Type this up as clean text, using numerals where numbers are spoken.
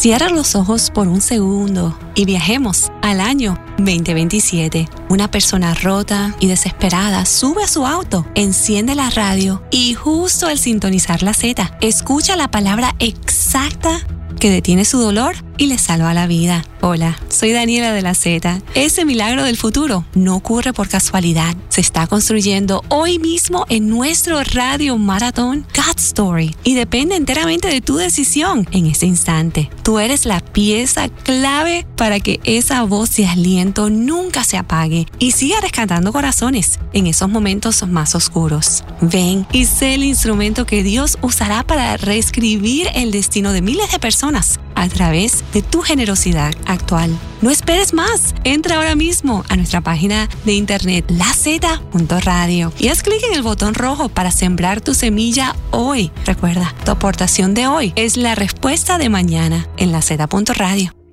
Cierra los ojos por un segundo y viajemos al año 2027. Una persona rota y desesperada sube a su auto, enciende la radio y justo al sintonizar la Z, escucha la palabra exacta que detiene su dolor y le salva la vida. Hola, soy Daniela de la Z. Ese milagro del futuro no ocurre por casualidad. Se está construyendo hoy mismo en nuestro radio maratón God Story y depende enteramente de tu decisión en este instante. Tú eres la pieza clave para que esa voz de aliento nunca se apague y siga rescatando corazones en esos momentos más oscuros. Ven y sé el instrumento que Dios usará para reescribir el destino de miles de personas a través de tu generosidad actual. No esperes más. Entra ahora mismo a nuestra página de internet laz.radio y haz clic en el botón rojo para sembrar tu semilla hoy. Recuerda, tu aportación de hoy es la respuesta de mañana en laz.radio.